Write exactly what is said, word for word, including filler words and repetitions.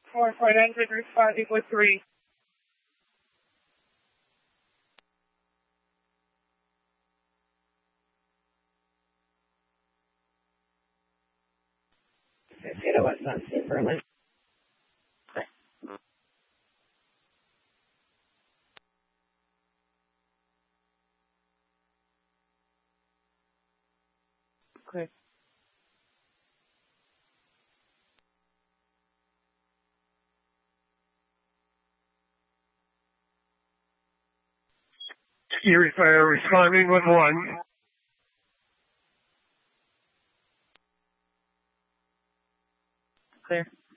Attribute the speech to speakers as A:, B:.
A: four five hundred responding with three.
B: Zero West on Berlin.
A: Okay.
C: Erie Fire responding with one.
A: Clear.